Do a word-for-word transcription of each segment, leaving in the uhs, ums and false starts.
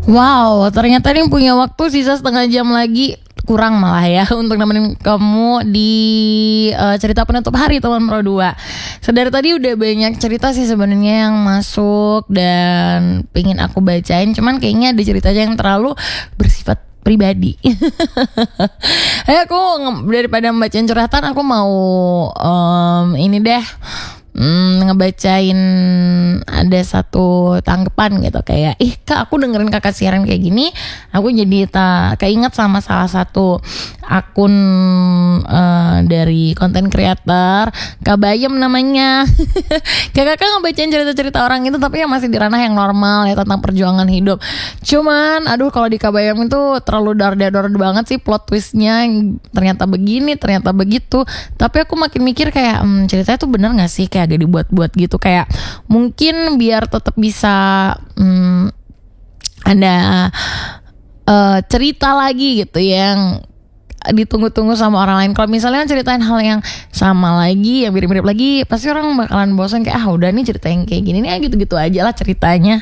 Wow, ternyata nih punya waktu sisa setengah jam lagi, kurang malah ya, untuk nemenin kamu di uh, cerita penutup hari teman Pro dua. Sedari tadi udah banyak cerita sih sebenarnya yang masuk dan pengen aku bacain, cuman kayaknya ada ceritanya yang terlalu bersifat pribadi. Eh aku daripada membacain curhatan, aku mau um, ini deh. Hmm, ngebacain ada satu tanggapan gitu kayak, ih kak, aku dengerin kakak siaran kayak gini, aku jadi tak keinget sama salah satu akun uh, dari konten creator Kak Bayem namanya. Kayak kakak ngebacain cerita-cerita orang itu tapi yang masih di ranah yang normal ya, tentang perjuangan hidup. Cuman aduh, kalau di Kak Bayem itu terlalu dar-dar banget sih plot twistnya, ternyata begini ternyata begitu. Tapi aku makin mikir kayak hmm, ceritanya tuh bener gak sih, kayak agak dibuat-buat gitu, kayak mungkin biar tetap bisa hmm, ada uh, cerita lagi gitu yang ditunggu-tunggu sama orang lain. Kalau misalnya ceritain hal yang sama lagi, yang mirip-mirip lagi, pasti orang bakalan bosan kayak ah udah nih cerita yang kayak gini nih, gitu-gitu aja lah ceritanya.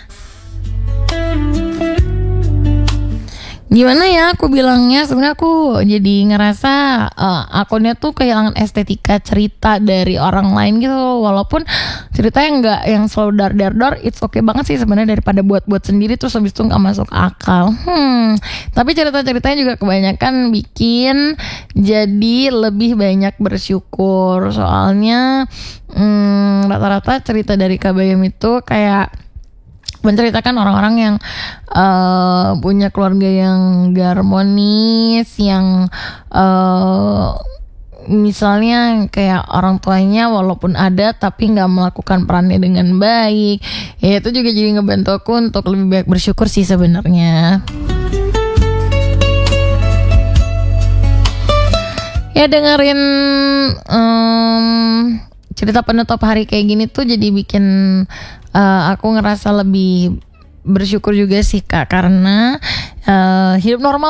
Gimana ya aku bilangnya, sebenarnya aku jadi ngerasa uh, akunnya tuh kehilangan estetika cerita dari orang lain gitu. Walaupun ceritanya nggak yang selalu dar dar dar, it's okay banget sih sebenarnya daripada buat-buat sendiri terus habis itu nggak masuk akal. Hmm, tapi cerita-ceritanya juga kebanyakan bikin jadi lebih banyak bersyukur. Soalnya hmm, rata-rata cerita dari Kak Bayem itu kayak menceritakan orang-orang yang uh, punya keluarga yang gak harmonis, yang uh, misalnya kayak orang tuanya walaupun ada tapi gak melakukan perannya dengan baik. Ya itu juga jadi ngebantu aku untuk lebih baik bersyukur sih sebenarnya. Ya dengerin um, cerita penutup hari kayak gini tuh jadi bikin uh, aku ngerasa lebih bersyukur juga sih kak, karena uh, hidup normal